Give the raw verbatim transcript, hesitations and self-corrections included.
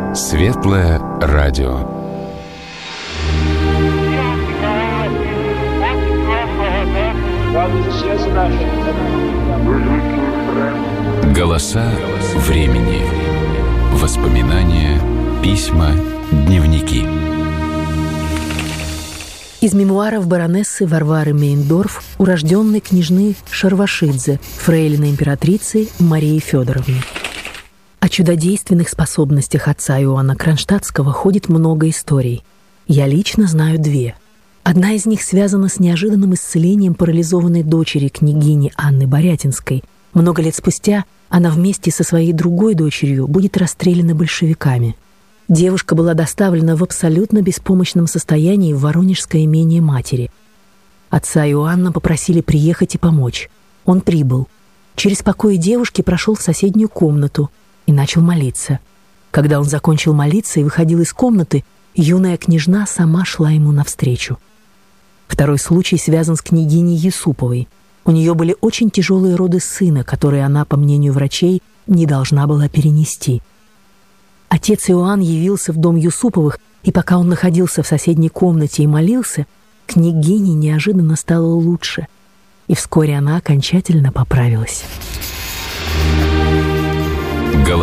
Светлое радио. Голоса времени. Воспоминания, письма, дневники. Из мемуаров баронессы Варвары Мейндорф, урожденной княжны Шарвашидзе, фрейлины императрицы Марии Федоровны. О чудодейственных способностях отца Иоанна Кронштадтского ходит много историй. Я лично знаю две. Одна из них связана с неожиданным исцелением парализованной дочери княгини Анны Борятинской. Много лет спустя она вместе со своей другой дочерью будет расстреляна большевиками. Девушка была доставлена в абсолютно беспомощном состоянии в воронежское имение матери. Отца Иоанна попросили приехать и помочь. Он прибыл. Через покои девушки прошел в соседнюю комнату и начал молиться. Когда он закончил молиться и выходил из комнаты, юная княжна сама шла ему навстречу. Второй случай связан с княгиней Юсуповой. У нее были очень тяжелые роды сына, которые она, по мнению врачей, не должна была перенести. Отец Иоанн явился в дом Юсуповых, и пока он находился в соседней комнате и молился, княгине неожиданно стало лучше, и вскоре она окончательно поправилась.